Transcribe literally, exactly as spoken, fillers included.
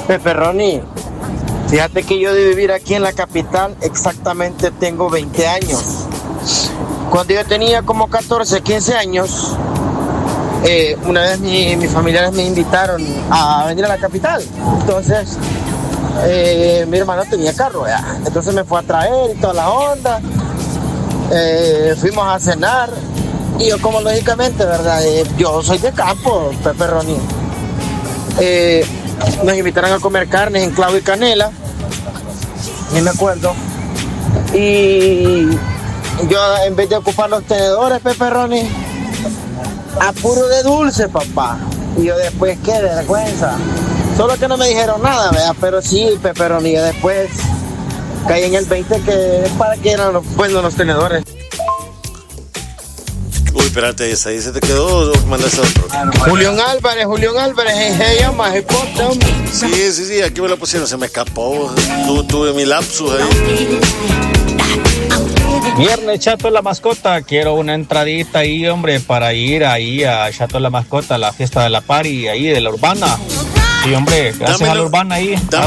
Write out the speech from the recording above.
Peperroni, fíjate que yo de vivir aquí en la capital exactamente tengo veinte años. Cuando yo tenía como catorce, quince años, eh, una vez mi, mis familiares me invitaron a venir a la capital. Entonces, eh, mi hermano tenía carro, ¿ya? Entonces me fue a traer y toda la onda. Eh, fuimos a cenar y yo, como lógicamente, ¿verdad? Eh, yo soy de campo, Peperroni. Eh, nos invitaron a comer carnes en clavo y canela, ni me acuerdo. Y yo, en vez de ocupar los tenedores, Peperroni, a puro de dulce, papá. Y yo después, qué vergüenza. Solo que no me dijeron nada, ¿verdad? Pero sí, Peperroni, yo después caí en el veinte que para que eran los, bueno, los tenedores. Uy, espérate, esa ahí se te quedó o mandaste otro. Julián Álvarez, Julián Álvarez, en llama, Sí, sí, sí, aquí me lo pusieron, se me escapó. Tu, tuve mi lapsus ahí. Viernes Chato la Mascota, quiero una entradita ahí, hombre, para ir ahí a Chato la Mascota, la fiesta de la party ahí de la Urbana. Sí, hombre, gracias Dame a la el, Urbana ahí. Dame